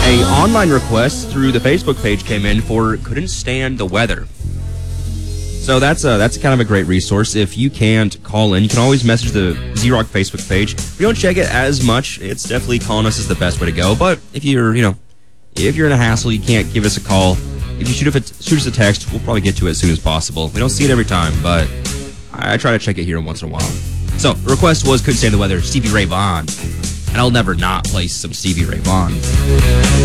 A online request through the Facebook page came in for couldn't stand the weather. So that's kind of a great resource. If you can't call in, you can always message the Z-Rock Facebook page. We don't check it as much. It's definitely calling us is the best way to go. But if you're in a hassle, you can't give us a call. If you shoot us a text, we'll probably get to it as soon as possible. We don't see it every time, but I try to check it here once in a while. So the request was couldn't stand the weather, Stevie Ray Vaughan. And I'll never not play some Stevie Ray Vaughan.